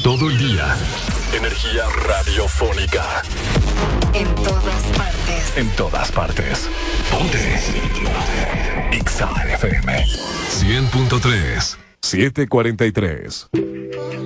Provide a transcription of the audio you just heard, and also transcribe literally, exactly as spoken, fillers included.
Todo el día. Energía radiofónica. En todas partes. En todas partes. Ponte. Ponte. X A F M. cien punto tres. siete cuarenta y tres.